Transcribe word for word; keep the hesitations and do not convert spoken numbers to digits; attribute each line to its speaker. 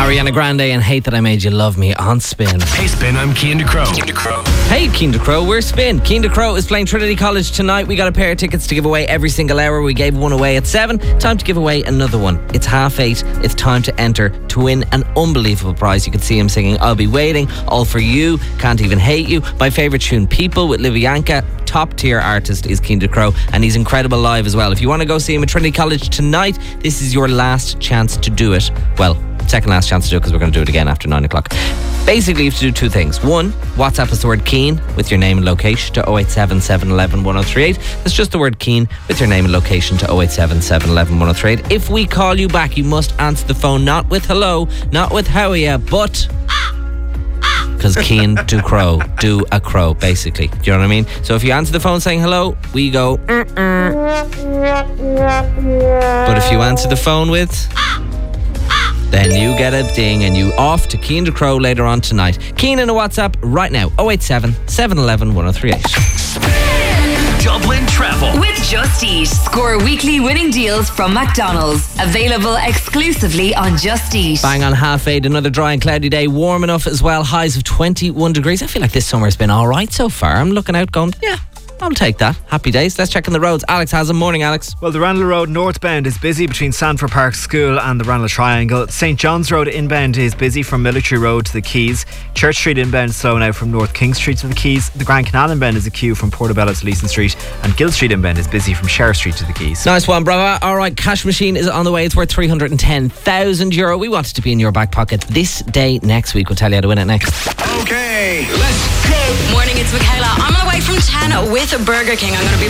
Speaker 1: Ariana Grande and Hate That I Made You Love Me on Spin.
Speaker 2: Hey Spin, I'm Cian Ducrow. Cian Ducrow.
Speaker 1: Hey Cian Ducrow, we're Spin. Cian Ducrow is playing Trinity College tonight. We got a pair of tickets to give away every single hour. We gave one away at seven. Time to give away another one. It's half eight. It's time to enter to win an unbelievable prize. You can see him singing I'll Be Waiting, All For You, Can't Even Hate You, my favourite tune People with Livianka. Top tier artist is Cian Ducrow, and he's incredible live as well. If you want to go see him at Trinity College tonight, this is your last chance to do it. Well, second last chance to do it, because we're going to do it again after nine o'clock. Basically, you have to do two things. One, WhatsApp us the word Cian with your name and location to oh eight seven, seven one one, one oh three eight. That's just the word Cian with your name and location to oh eight seven, seven one one, one oh three eight. If we call you back, you must answer the phone, not with hello, not with how are ya, but... because Cian Ducrow, do a crow, basically. Do you know what I mean? So if you answer the phone saying hello, we go... Mm-mm. But if you answer the phone with... then you get a ding and you off to Cian Ducrow later on tonight. Cian in a WhatsApp right now. oh eight seven, seven one one, one oh three eight.
Speaker 2: Dublin Travel
Speaker 3: with Just Eat. Score weekly winning deals from McDonald's. Available exclusively on Just Eat.
Speaker 1: Bang on half eight. Another dry and cloudy day. Warm enough as well. Highs of twenty-one degrees. I feel like this summer's been all right so far. I'm looking out going, yeah, I'll take that. Happy days. Let's check on the roads. Alex has them. Morning, Alex.
Speaker 4: Well, the Ranelagh Road northbound is busy between Sanford Park School and the Ranelagh Triangle. Saint John's Road inbound is busy from Military Road to the Quays. Church Street inbound slow now from North King Street to the Quays. The Grand Canal inbound is a queue from Portobello to Leeson Street. And Gill Street inbound is busy from Sheriff Street to the Quays.
Speaker 1: Nice one, brother. All right, cash machine is on the way. It's worth three hundred ten thousand euro. We want it to be in your back pocket this day next week. We'll tell you how to win it next.
Speaker 2: Okay, let's go.
Speaker 5: Morning, it's Michaela. I'm on the way from ten with Burger King. I'm going to be